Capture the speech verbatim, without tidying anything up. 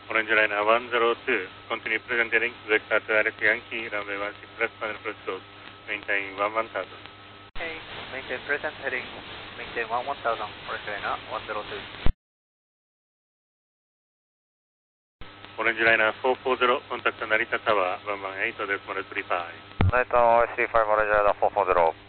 Orange Liner one zero two, continue present heading, vector to Alex Yankee, runway one six left, final approach close, maintain one one thousand. Okay, maintain present heading, maintain one one thousand, Orange Liner one zero two. Orange Liner four four zero, contact Narita Tower, one one eight, decimal three five. Narita three five, Orange Liner four four zero.